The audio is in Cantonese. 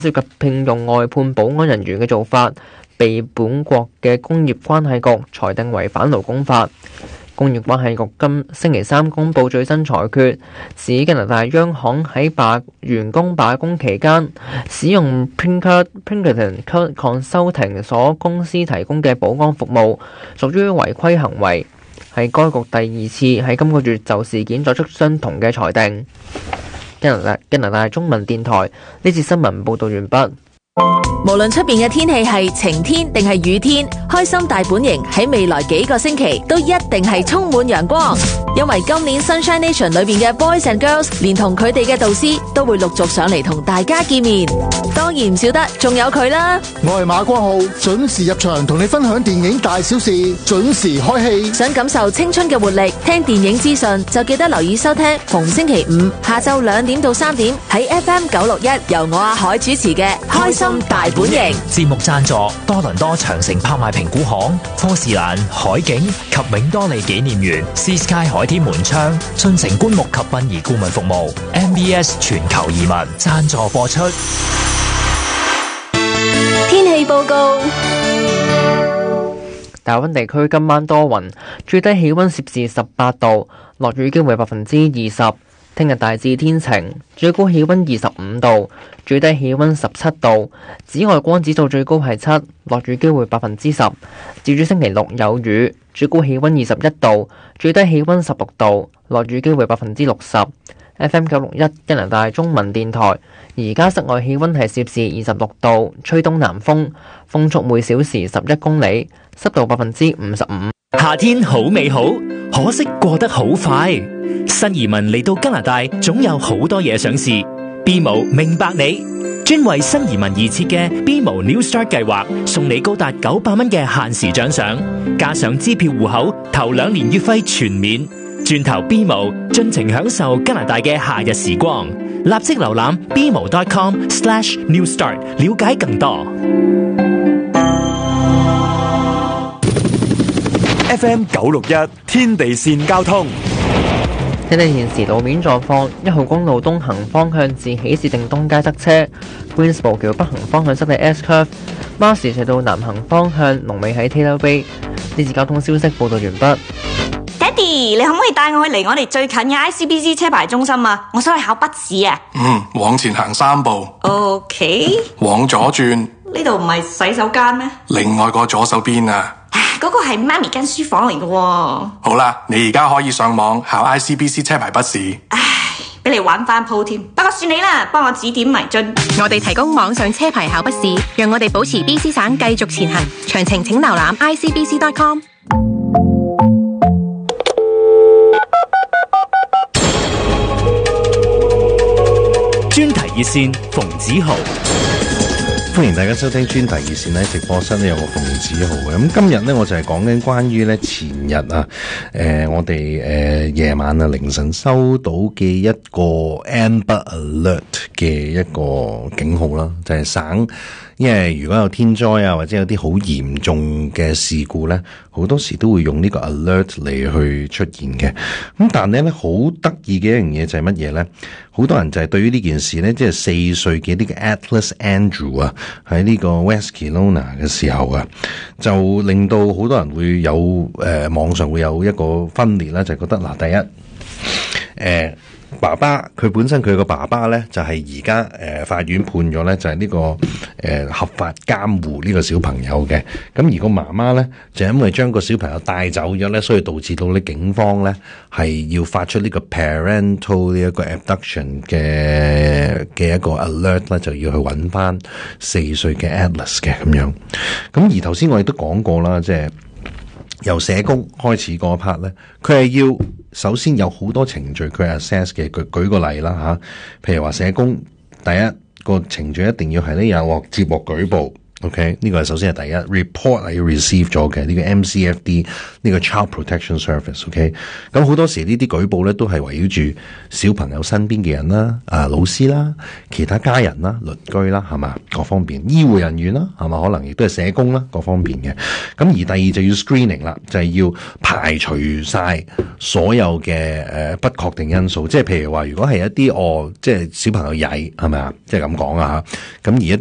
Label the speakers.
Speaker 1: 涉及聘用外判保安人員嘅做法，被本國嘅工業關係局裁定違反勞工法。工業關係局今星期三公佈最新裁決，指加拿大央行喺員工罷工期間使用 Pinkerton Consulting 所公司提供嘅保安服務，屬於違規行為，係該局第二次喺今個月就事件作出相同嘅裁定。加拿大中文電台呢次新聞報導完畢。
Speaker 2: 無論出邊嘅天氣係晴天定係雨天，開心大本營喺未來幾個星期都一定係充滿陽光，因為今年 Sunshine Nation 裏邊嘅 Boys and Girls 連同佢哋嘅導師都會陸續上嚟同大家見面，當然唔少得仲有佢啦。
Speaker 3: 我係馬光浩，準時入場同你分享電影大小事，準時開戲。
Speaker 2: 想感受青春嘅活力，聽電影資訊就記得留意收聽逢星期五下晝2點到3點喺 FM 961由我阿海主持嘅開心大本營。
Speaker 4: 節目贊助多倫多長城拍賣評估行、科士蘭海景及永多利紀念園、Sea Sky 海天門窗、信誠棺木及殯儀顧問服務、MBS 全球移民贊助播出。
Speaker 2: 天氣報告：
Speaker 1: 大溫地區今晚多雲，最低氣溫攝氏18度，落雨機會20%。聽日大致天晴，最高氣溫25度，最低氣溫17度，紫外光指數最高係7，落雨機會10%。至於星期六有雨，最高氣溫21度，最低氣溫16度，落雨機會60%。FM 961加拿大中文電台，而家室外氣溫係攝氏26度，吹東南風，風速每小時11公里，濕度55%。
Speaker 4: 夏天好美好，可惜過得好快。新移民嚟到加拿大，總有好多嘢想試。BMO 明白你，專為新移民而設嘅 BMO New Start 計劃，送你高達900蚊嘅限時獎賞，加上支票戶口，頭2年月費全免。轉投 BMO，盡情享受加拿大嘅夏日時光。立即瀏覽 bmo.com/newstart， 了解更多。
Speaker 5: FM 961天地線交通。
Speaker 1: 睇睇現時路面狀況，1號公路東行方向至喜事定東街塞車 ，Greensboro 橋北行方向塞喺 S Curve， 馬士隧道南行方向龍尾喺 Taylor Bay。呢次交通消息報道完畢。
Speaker 6: 爹哋，你可唔可以帶我去離我哋最近嘅 ICBC 車牌中心啊？我想去考筆試啊。
Speaker 7: 往前行3步。
Speaker 6: OK。
Speaker 7: 往左轉。
Speaker 6: 呢度唔係洗手間咩？
Speaker 7: 另外個左手邊啊。
Speaker 6: 嗰個係媽咪間書房嚟嘅喎。
Speaker 7: 好啦，你而家可以上網考 ICBC 車牌筆試。
Speaker 6: 唉，俾你玩翻鋪添。不過算你啦，幫我指點迷津。
Speaker 8: 我哋提供網上車牌考筆試，讓我哋保持 BC 省繼續前行。詳情請瀏覽 icbc.com。
Speaker 4: 專題熱線馮子豪。
Speaker 9: 歡迎大家收聽專題熱線。喺直播室呢有個馮子豪嘅。咁今日呢，我就係講緊關於呢前日啊，我哋夜晚啊凌晨收到嘅一個 Amber Alert 嘅一個警號啦，就係省。因為如果有天災啊，或者有啲好嚴重嘅事故咧，好多時都會用呢個 alert 嚟去出現嘅。咁但係咧，好得意嘅一樣嘢就係乜嘢咧？好多人就係對於呢件事咧，即係4歲嘅呢個 Atlas Andrew 啊，喺呢個 West Kelowna 嘅時候啊，就令到好多人會有網上會有一個分裂啦，就係覺得嗱，第一爸爸佢本身佢個爸爸咧就係而家法院判咗咧就係呢個合法監護呢個小朋友嘅，咁而個媽媽咧就因為將個小朋友帶走咗咧，所以導致到咧警方咧係要發出呢個 parental 呢一個 abduction 嘅一個 alert 咧，就要去揾翻4歲嘅 Atlas 嘅咁樣。咁而頭先我亦都講過啦，即係由社工開始嗰 part 咧，佢係要首先有好多程序佢 assess 嘅。舉個例啦吓，譬如話社工第一個程序一定要係咧有接獲舉報， OK， 呢個係首先係第一 report 係要 receive 咗嘅呢個 MCFD 呢個 Child Protection Service。OK， 咁好多時呢啲舉報咧都係圍繞住小朋友身邊嘅人啦、老師啦、其他家人啦、鄰居啦，係嘛，各方面，醫護人員啦，係嘛，可能亦都係社工啦，各方面嘅。咁而第二就要 screening 啦，就係要排除晒所有嘅不確定因素，即係譬如話如果係一啲即係小朋友曳係咪啊，即係咁講啊，咁而一